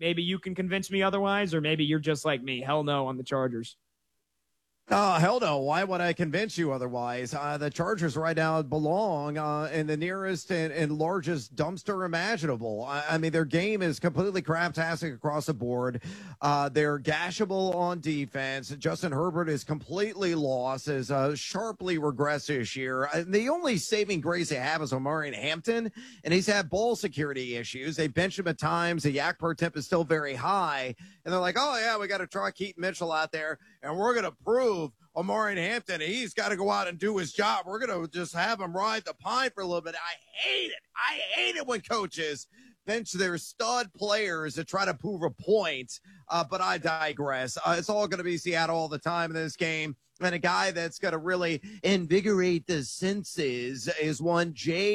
maybe you can convince me otherwise, or maybe you're just like me. Hell no on the Chargers. Oh, hell no. Why would I convince you otherwise? The Chargers right now belong in the nearest and largest dumpster imaginable. I mean, their game is completely craptastic across the board. They're gashable on defense. Justin Herbert is completely lost, is sharply regressed this year. The only saving grace they have is Omari Hampton, and he's had ball security issues. They bench him at times. The yak per temp is still very high. And they're like, oh, yeah, we got to try Keaton Mitchell out there, and we're going to prove Omari Hampton, he's got to go out and do his job. We're going to just have him ride the pine for a little bit. I hate it. I hate it when coaches bench their stud players to try to prove a point, but I digress. It's all going to be Seattle all the time in this game. And a guy that's going to really invigorate the senses is one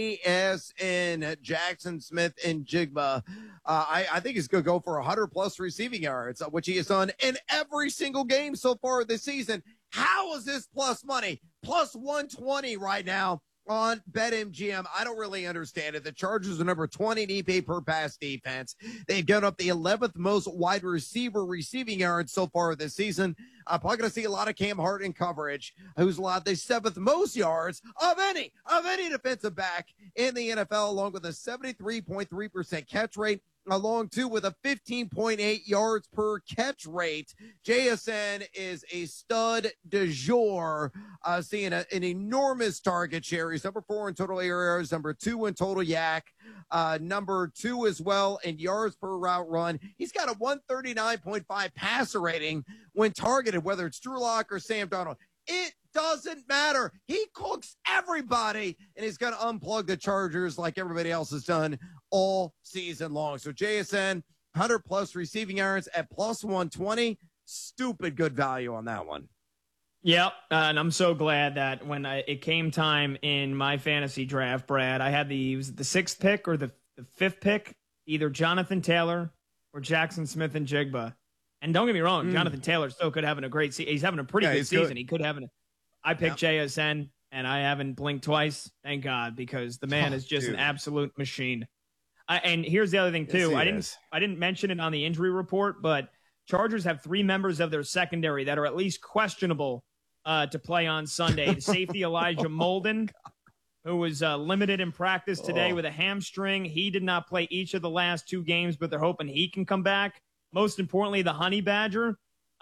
JSN, Jackson Smith and Jigba. I think he's going to go for 100-plus receiving yards, which he has done in every single game so far this season. How is this plus money? Plus 120 right now on BetMGM. I don't really understand it. The Chargers are number 20 in EP per pass defense. They've given up the 11th most wide receiver receiving yards so far this season. I'm probably going to see a lot of Cam Hart in coverage, who's allowed the 7th most yards of any defensive back in the NFL, along with a 73.3% catch rate, along too with a 15.8 yards per catch rate. JSN is a stud du jour, seeing an enormous target share. He's number 4 in total areas, number 2 in total yak, number 2 as well in yards per route run. He's got a 139.5 passer rating when targeted, whether it's Drew Lock or Sam Darnold. It doesn't matter. He cooks everybody, and he's going to unplug the Chargers like everybody else has done all season long. So JSN, 100-plus receiving yards at plus 120. Stupid good value on that one. Yep, and I'm so glad that when it came time in my fantasy draft, Brad, I had the 6th pick or the 5th pick, either Jonathan Taylor or Jackson Smith and Jigba. And don't get me wrong, Jonathan Taylor still could have a great season. He's having a pretty good season. Good. He could have I picked JSN, and I haven't blinked twice. Thank God, because the man is just an absolute machine. And here's the other thing, too. Yes, I didn't mention it on the injury report, but Chargers have 3 members of their secondary that are at least questionable to play on Sunday. The safety Elijah Molden, who was limited in practice today with a hamstring. He did not play each of the last 2 games, but they're hoping he can come back. Most importantly, the Honey Badger.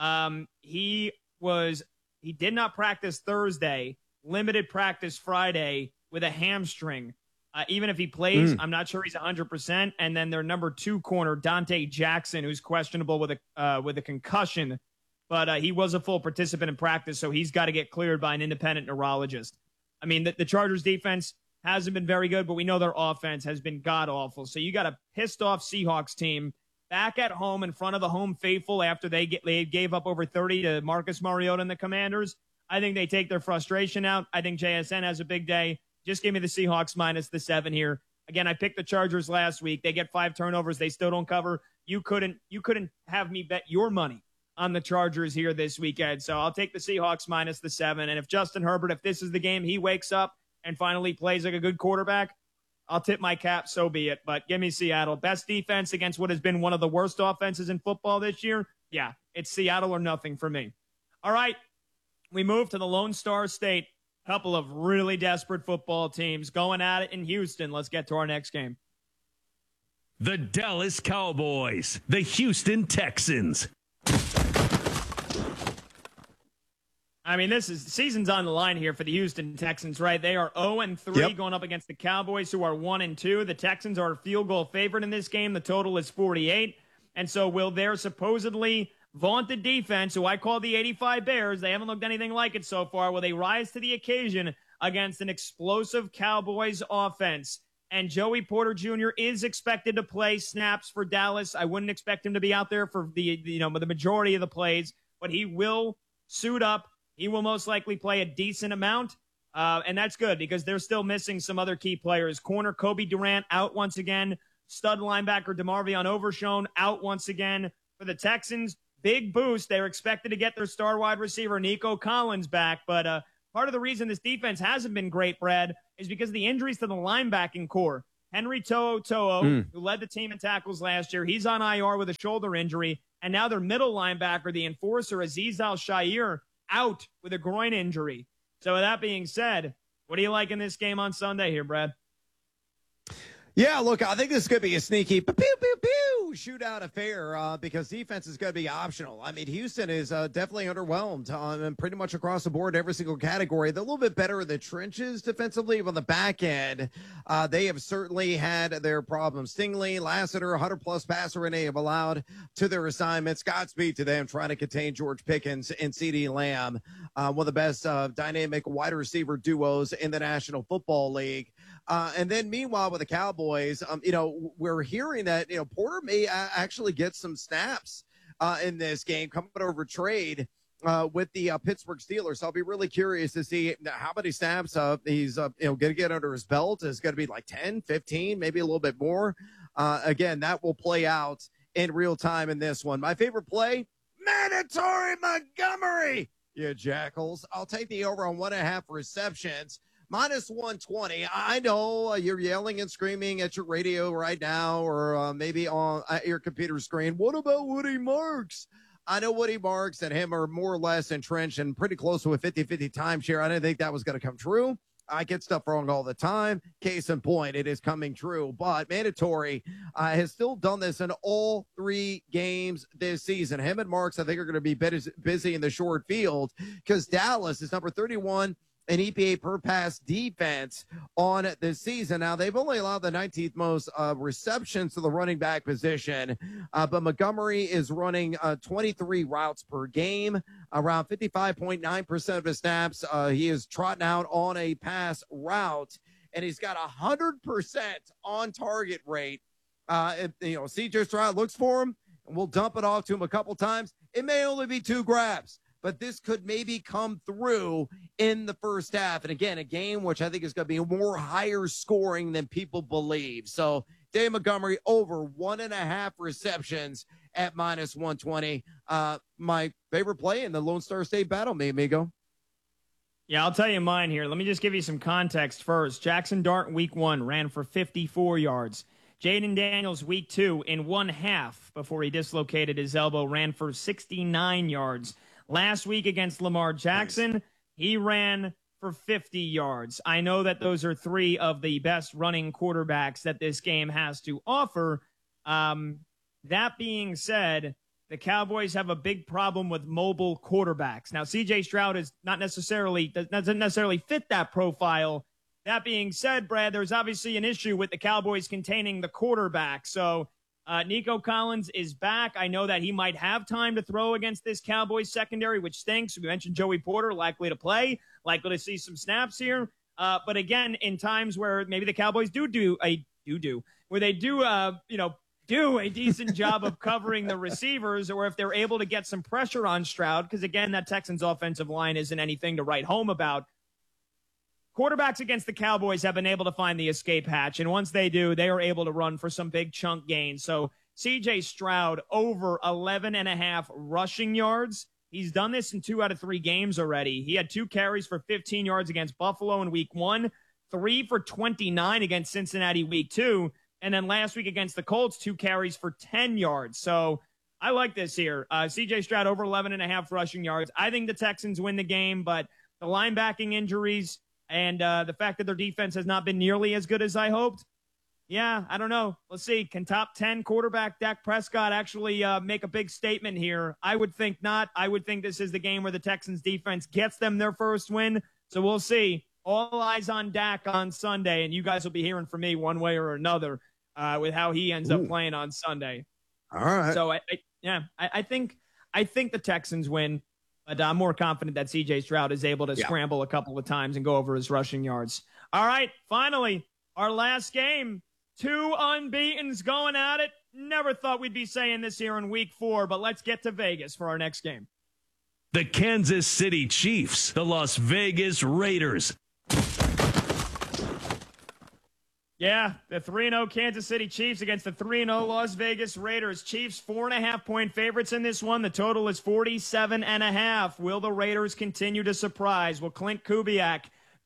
He did not practice Thursday, limited practice Friday with a hamstring. Even if he plays, I'm not sure he's 100%. And then their number 2 corner, Dante Jackson, who's questionable with a concussion, but he was a full participant in practice, so he's got to get cleared by an independent neurologist. I mean, the Chargers defense hasn't been very good, but we know their offense has been god-awful. So you got a pissed-off Seahawks team back at home in front of the home faithful after they gave up over 30 to Marcus Mariota and the Commanders. I think they take their frustration out. I think JSN has a big day. Just give me the Seahawks minus the 7 here. Again, I picked the Chargers last week. They get 5 turnovers. They still don't cover. You couldn't have me bet your money on the Chargers here this weekend. So I'll take the Seahawks minus the 7. And if Justin Herbert, if this is the game he wakes up and finally plays like a good quarterback, I'll tip my cap, so be it. But give me Seattle. Best defense against what has been one of the worst offenses in football this year? Yeah, it's Seattle or nothing for me. All right, we move to the Lone Star State. Couple of really desperate football teams going at it in Houston. Let's get to our next game. The Dallas Cowboys, the Houston Texans. I mean, season's on the line here for the Houston Texans, right? They are 0-3 going up against the Cowboys, who are 1-2. The Texans are a field goal favorite in this game. The total is 48. And so will their supposedly vaunted defense, who I call the 85 Bears, they haven't looked anything like it so far, will they rise to the occasion against an explosive Cowboys offense? And Joey Porter Jr. is expected to play snaps for Dallas. I wouldn't expect him to be out there for the majority of the plays, but he will suit up. He will most likely play a decent amount, and that's good because they're still missing some other key players. Corner Kobe Durant out once again. Stud linebacker DeMarvion Overshown out once again. For the Texans, big boost. They're expected to get their star wide receiver Nico Collins back, but part of the reason this defense hasn't been great, Brad, is because of the injuries to the linebacking core. Henry To'o, who led the team in tackles last year, he's on IR with a shoulder injury. And now their middle linebacker, the enforcer, Azeez Al-Shaair, out with a groin injury. So with that being said, what do you like in this game on Sunday here, Brad? Yeah, look, I think this is going to be a sneaky pew-pew-pew shootout affair because defense is going to be optional. I mean, Houston is definitely underwhelmed and pretty much across the board, every single category. They're a little bit better in the trenches defensively, but on the back end, they have certainly had their problems. Stingley, Lassiter, 100-plus passer rating have allowed to their assignments. Godspeed to them trying to contain George Pickens and CeeDee Lamb, one of the best dynamic wide receiver duos in the National Football League. And then meanwhile with the Cowboys, we're hearing that, Porter may actually get some snaps in this game coming over trade with the Pittsburgh Steelers. So I'll be really curious to see how many snaps he's, going to get under his belt. Is going to be like 10, 15, maybe a little bit more. Again, that will play out in real time in this one. My favorite play, Mandatory Montgomery. Yeah, Jackals. I'll take the over on 1.5 receptions. Minus 120. I know you're yelling and screaming at your radio right now or maybe on your computer screen. What about Woody Marks? I know Woody Marks and him are more or less entrenched and pretty close to a 50-50 timeshare. I didn't think that was going to come true. I get stuff wrong all the time. Case in point, it is coming true. But Mandatory has still done this in all 3 games this season. Him and Marks, I think, are going to be busy in the short field because Dallas is number 31 an EPA per pass defense on this season. Now, they've only allowed the 19th most receptions to the running back position, but Montgomery is running 23 routes per game, around 55.9% of his snaps. He is trotting out on a pass route, and he's got 100% on target rate. CJ Stroud looks for him, and we'll dump it off to him a couple times. It may only be 2 grabs, but this could maybe come through in the first half. And again, a game which I think is going to be more higher scoring than people believe. So Dave Montgomery over 1.5 receptions at minus 120. My favorite play in the Lone Star State battle, mi amigo. Yeah, I'll tell you mine here. Let me just give you some context first. Jackson Dart, week 1, ran for 54 yards. Jaden Daniels, week 2, in 1/2 before he dislocated his elbow, ran for 69 yards. Last week against Lamar Jackson, he ran for 50 yards. I know that those are 3 of the best running quarterbacks that this game has to offer. That being said, the Cowboys have a big problem with mobile quarterbacks. Now, C.J. Stroud doesn't necessarily fit that profile. That being said, Brad, there's obviously an issue with the Cowboys containing the quarterback. So Nico Collins is back. I know that he might have time to throw against this Cowboys secondary, which stinks. We mentioned Joey Porter likely to play, likely to see some snaps here. But again, in times where maybe the Cowboys do a decent job of covering the receivers, or if they're able to get some pressure on Stroud, because again, that Texans offensive line isn't anything to write home about. Quarterbacks against the Cowboys have been able to find the escape hatch, and once they do, they are able to run for some big chunk gains. So C.J. Stroud over 11.5 rushing yards. He's done this in 2 out of 3 games already. He had 2 carries for 15 yards against Buffalo in week 1, 3 for 29 against Cincinnati week 2, and then last week against the Colts, 2 carries for 10 yards. So I like this here. C.J. Stroud over 11.5 rushing yards. I think the Texans win the game, but the linebacking injuries and the fact that their defense has not been nearly as good as I hoped, yeah, I don't know. Let's see. Can top 10 quarterback Dak Prescott actually make a big statement here? I would think not. I would think this is the game where the Texans defense gets them their first win. So we'll see. All eyes on Dak on Sunday, and you guys will be hearing from me one way or another with how he ends up playing on Sunday. All right. So, I think the Texans win. But I'm more confident that C.J. Stroud is able to scramble a couple of times and go over his rushing yards. All right, finally, our last game. 2 unbeatens going at it. Never thought we'd be saying this here in week 4, but let's get to Vegas for our next game. The Kansas City Chiefs, the Las Vegas Raiders. Yeah, the 3-0 Kansas City Chiefs against the 3-0 Las Vegas Raiders. Chiefs 4.5-point favorites in this one. The total is 47.5. Will the Raiders continue to surprise? Will Clint Kubiak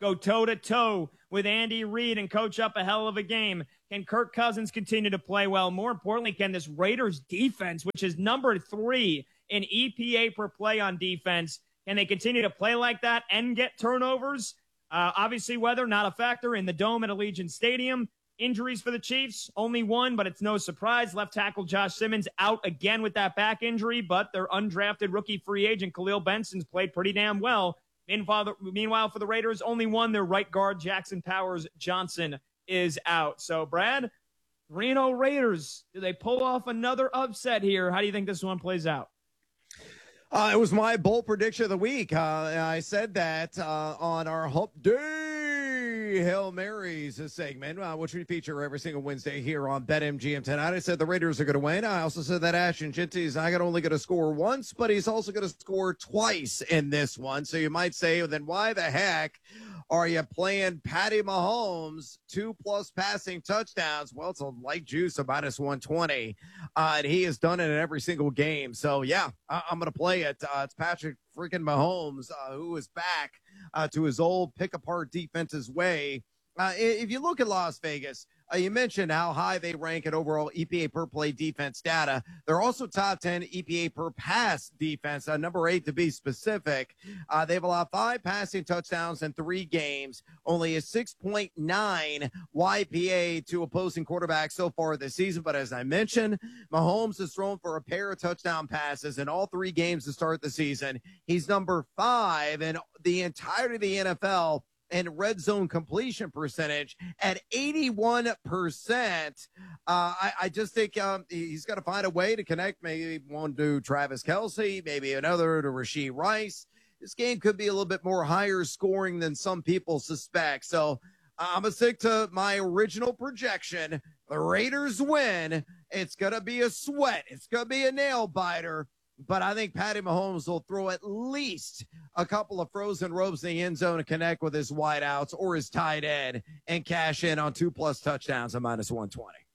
go toe-to-toe with Andy Reid and coach up a hell of a game? Can Kirk Cousins continue to play well? More importantly, can this Raiders defense, which is number 3 in EPA per play on defense, can they continue to play like that and get turnovers? Obviously, weather not a factor in the Dome at Allegiant Stadium. Injuries for the Chiefs, only one, but it's no surprise. Left tackle Josh Simmons out again with that back injury, but their undrafted rookie free agent Khalil Benson's played pretty damn well. Meanwhile, for the Raiders, only one, their right guard Jackson Powers Johnson is out. So, Brad, 3-0 Raiders, do they pull off another upset here? How do you think this one plays out? It was my bold prediction of the week. I said that on our Hump Day Hail Marys segment, which we feature every single Wednesday here on BetMGM tonight. I said the Raiders are going to win. I also said that Ashton Jeanty is not only going to score once, but he's also going to score twice in this one. So you might say, well, then why the heck are you playing Patty Mahomes 2+ passing touchdowns? Well, it's a light juice of -120. And he has done it in every single game. So, yeah, I'm going to play it. It's Patrick freaking Mahomes who is back to his old pick-apart defense's way. If you look at Las Vegas, you mentioned how high they rank in overall EPA per play defense data. They're also top 10 EPA per pass defense, number 8 to be specific. They've allowed 5 passing touchdowns in 3 games, only a 6.9 YPA to opposing quarterbacks so far this season. But as I mentioned, Mahomes has thrown for a pair of touchdown passes in all 3 games to start the season. He's number 5 in the entirety of the NFL and red zone completion percentage at 81%. I just think he's got to find a way to connect maybe one to Travis Kelce, maybe another to Rashee Rice. This game could be a little bit more higher scoring than some people suspect. So I'm going to stick to my original projection. The Raiders win. It's going to be a sweat. It's going to be a nail biter. But I think Patty Mahomes will throw at least a couple of frozen ropes in the end zone to connect with his wideouts or his tight end and cash in on 2+ touchdowns at -120.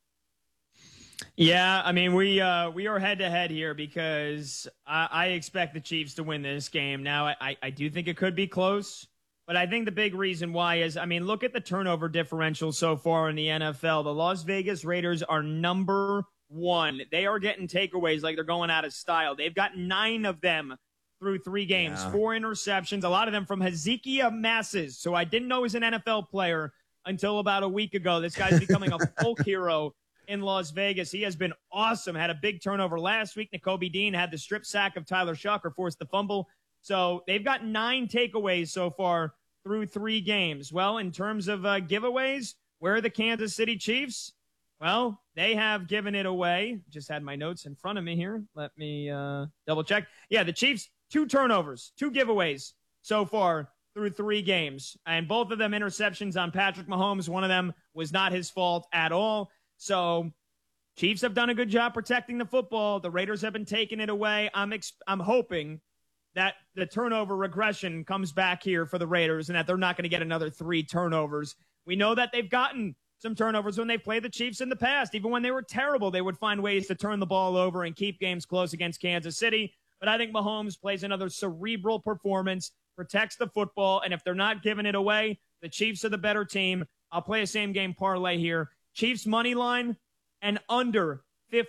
Yeah, I mean, we are head-to-head here because I expect the Chiefs to win this game. Now, I do think it could be close, but I think the big reason why is, I mean, look at the turnover differential so far in the NFL. The Las Vegas Raiders are number 1. They are getting takeaways like they're going out of style. They've got 9 of them through 3 games, 4 interceptions, a lot of them from Hezekiah Masses. So I didn't know he was an NFL player until about a week ago. This guy's becoming a folk hero in Las Vegas. He has been awesome. Had a big turnover last week. Nakobe Dean had the strip sack of Tyler Shocker, forced the fumble. So they've got 9 takeaways so far through 3 games. Well, in terms of giveaways, where are the Kansas City Chiefs? Well, they have given it away. Just had my notes in front of me here. Let me double check. Yeah, the Chiefs, 2 turnovers, 2 giveaways so far through 3 games. And both of them interceptions on Patrick Mahomes. One of them was not his fault at all. So Chiefs have done a good job protecting the football. The Raiders have been taking it away. I'm hoping that the turnover regression comes back here for the Raiders and that they're not going to get another 3 turnovers. We know that they've gotten some turnovers when they played the Chiefs in the past. Even when they were terrible, they would find ways to turn the ball over and keep games close against Kansas City. But I think Mahomes plays another cerebral performance, protects the football, and if they're not giving it away, the Chiefs are the better team. I'll play a same-game parlay here. Chiefs money line and under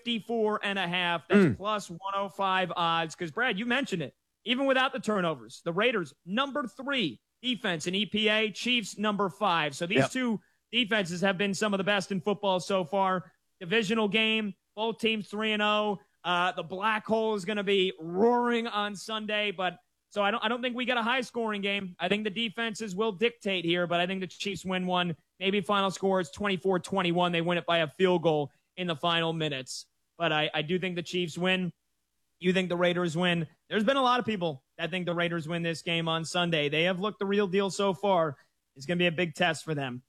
54.5. That's plus 105 odds. Because, Brad, you mentioned it. Even without the turnovers, the Raiders, number 3 defense in EPA, Chiefs, number 5. So these two defenses have been some of the best in football so far. Divisional game, both teams 3-0. The black hole is going to be roaring on Sunday, but so I don't think we get a high-scoring game. I think the defenses will dictate here, but I think the Chiefs win one. Maybe final score is 24-21. They win it by a field goal in the final minutes. But I do think the Chiefs win. You think the Raiders win. There's been a lot of people that think the Raiders win this game on Sunday. They have looked the real deal so far. It's going to be a big test for them.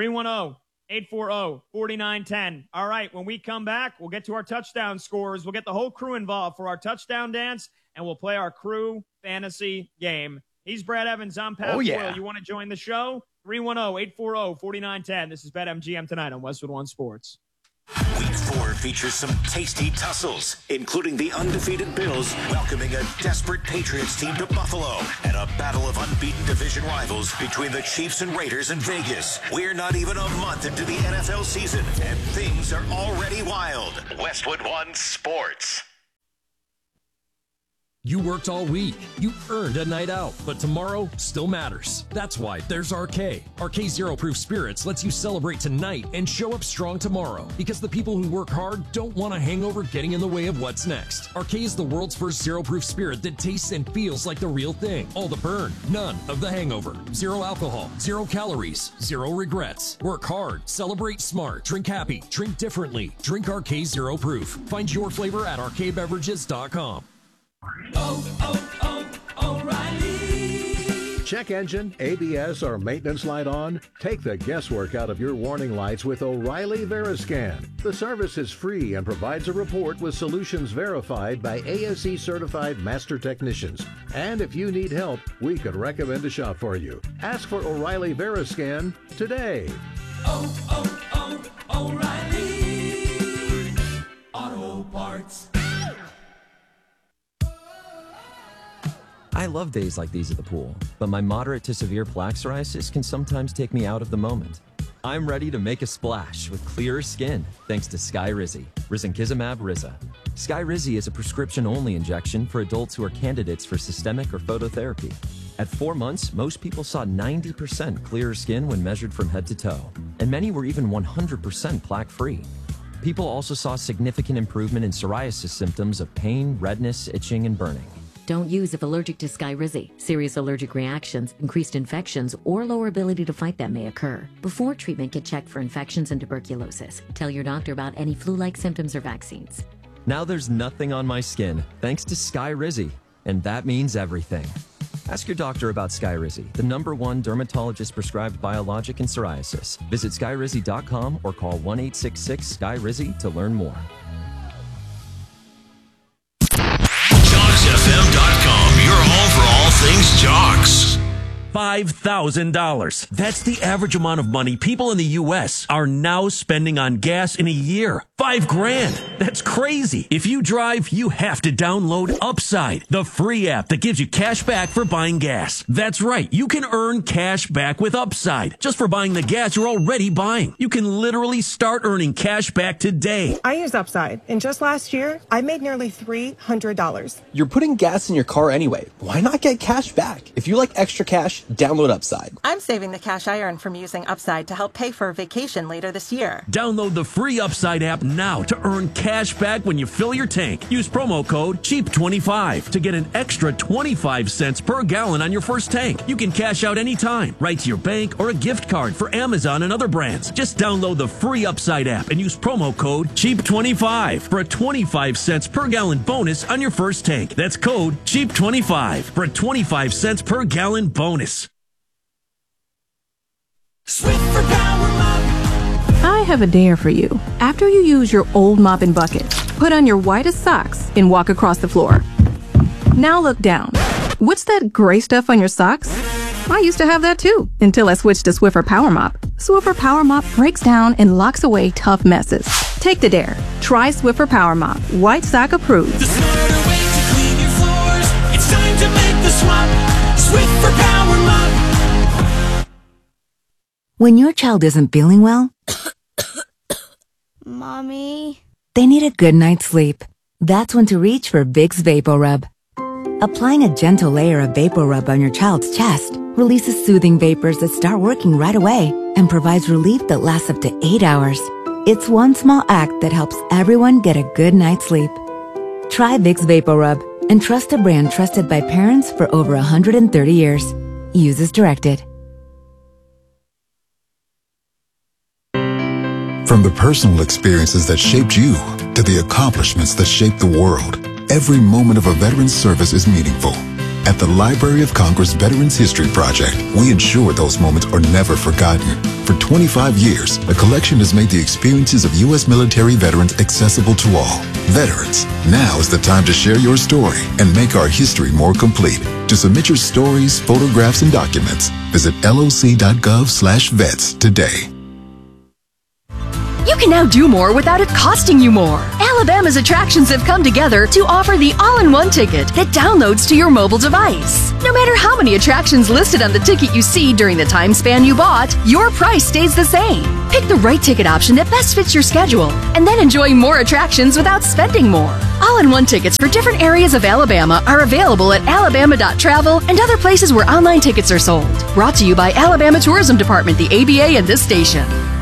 310-840-4910. All right, when we come back, we'll get to our touchdown scores. We'll get the whole crew involved for our touchdown dance, and we'll play our crew fantasy game. He's Brad Evans. I'm Pat Boyle. You want to join the show? 310-840-4910. This is BetMGM tonight on Westwood One Sports. Week 4 features some tasty tussles, including the undefeated Bills welcoming a desperate Patriots team to Buffalo and a battle of unbeaten division rivals between the Chiefs and Raiders in Vegas. We're not even a month into the NFL season, and things are already wild. Westwood One Sports. You worked all week. You earned a night out, but tomorrow still matters. That's why there's RK. RK Zero Proof Spirits lets you celebrate tonight and show up strong tomorrow, because the people who work hard don't want a hangover getting in the way of what's next. RK is the world's first zero proof spirit that tastes and feels like the real thing. All the burn, none of the hangover. Zero alcohol, 0 calories, 0 regrets. Work hard, celebrate smart, drink happy, drink differently. Drink RK Zero Proof. Find your flavor at rkbeverages.com. O'Reilly. Check engine, ABS, or maintenance light on? Take the guesswork out of your warning lights with O'Reilly Veriscan. The service is free and provides a report with solutions verified by ASE certified master technicians. And if you need help, we could recommend a shop for you. Ask for O'Reilly Veriscan today. O'Reilly Auto Parts. I love days like these at the pool, but my moderate to severe plaque psoriasis can sometimes take me out of the moment. I'm ready to make a splash with clearer skin thanks to Skyrizi, risankizumab Riza. Skyrizi is a prescription-only injection for adults who are candidates for systemic or phototherapy. At 4 months, most people saw 90% clearer skin when measured from head to toe, and many were even 100% plaque-free. People also saw significant improvement in psoriasis symptoms of pain, redness, itching, and burning. Don't use if allergic to Skyrizi. Serious allergic reactions, increased infections, or lower ability to fight them may occur. Before treatment, get checked for infections and tuberculosis. Tell your doctor about any flu-like symptoms or vaccines. Now there's nothing on my skin thanks to Skyrizi, and that means everything. Ask your doctor about Skyrizi, the #1 dermatologist-prescribed biologic in psoriasis. Visit skyrizi.com or call 1-866-SKYRIZI to learn more. JocksFM.com, your home for all things Jocks. $5,000. That's the average amount of money people in the U.S. are now spending on gas in a year. $5,000. That's crazy. If you drive, you have to download Upside, the free app that gives you cash back for buying gas. That's right. You can earn cash back with Upside just for buying the gas you're already buying. You can literally start earning cash back today. I use Upside, and just last year, I made nearly $300. You're putting gas in your car anyway. Why not get cash back? If you like extra cash, download Upside. I'm saving the cash I earn from using Upside to help pay for a vacation later this year. Download the free Upside app now to earn cash back when you fill your tank. Use promo code CHEAP25 to get an extra 25 cents per gallon on your first tank. You can cash out anytime, right to your bank or a gift card for Amazon and other brands. Just download the free Upside app and use promo code CHEAP25 for a 25 cents per gallon bonus on your first tank. That's code CHEAP25 for a 25 cents per gallon bonus. Swiffer Power Mop. I have a dare for you. After you use your old mop and bucket, put on your whitest socks and walk across the floor. Now look down. What's that gray stuff on your socks? I used to have that too, until I switched to Swiffer Power Mop. Swiffer Power Mop breaks down and locks away tough messes. Take the dare. Try Swiffer Power Mop. White sock approved. The smarter way to clean your floors. It's time to make the swap. Swiffer Power Mop. When your child isn't feeling well, Mommy, they need a good night's sleep. That's when to reach for Vicks VapoRub. Applying a gentle layer of VapoRub on your child's chest releases soothing vapors that start working right away and provides relief that lasts up to 8 hours. It's one small act that helps everyone get a good night's sleep. Try Vicks VapoRub and trust a brand trusted by parents for over 130 years. Use as directed. From the personal experiences that shaped you to the accomplishments that shaped the world, every moment of a veteran's service is meaningful. At the Library of Congress Veterans History Project, we ensure those moments are never forgotten. For 25 years, the collection has made the experiences of U.S. military veterans accessible to all. Veterans, now is the time to share your story and make our history more complete. To submit your stories, photographs, and documents, visit loc.gov/vets today. You can now do more without it costing you more. Alabama's attractions have come together to offer the all-in-one ticket that downloads to your mobile device. No matter how many attractions listed on the ticket you see during the time span you bought, your price stays the same. Pick the right ticket option that best fits your schedule, and then enjoy more attractions without spending more. All-in-one tickets for different areas of Alabama are available at alabama.travel and other places where online tickets are sold. Brought to you by Alabama Tourism Department, the ABA, and this station.